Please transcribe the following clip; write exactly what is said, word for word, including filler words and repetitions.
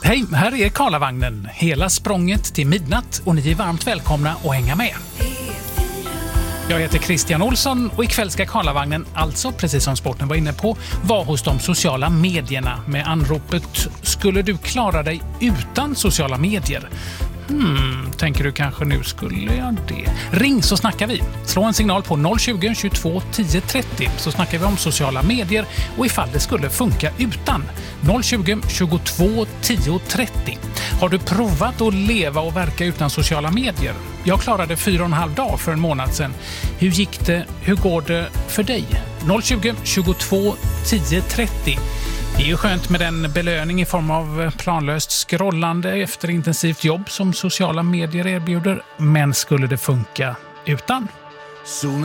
Hej, här är Karlavagnen. Hela språnget till midnatt och ni är varmt välkomna att hänga med. Jag heter Christian Olsson och ikväll ska Karlavagnen, alltså precis som sporten var inne på, vara hos de sociala medierna med anropet "Skulle du klara dig utan sociala medier?" Hmm, tänker du kanske nu skulle jag det. Ring så snackar vi. Slå en signal på noll tjugo, tjugotvå, tio trettio så snackar vi om sociala medier och ifall det skulle funka utan. noll tjugo, tjugotvå, tio trettio. Har du provat att leva och verka utan sociala medier? Jag klarade fyra och en halv dag för en månad sedan. Hur gick det? Hur går det för dig? noll tjugo, tjugotvå, tio trettio. Det är ju skönt med den belöning i form av planlöst scrollande efter intensivt jobb som sociala medier erbjuder. Men skulle det funka utan?